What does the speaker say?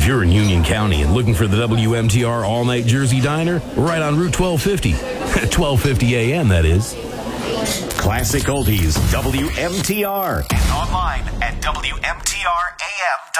you're in Union County and looking for the WMTR All-Night Jersey Diner, we're right on Route 1250. 1250 a.m., that is. Classic Oldies, WMTR. And online at WMTRAM.com.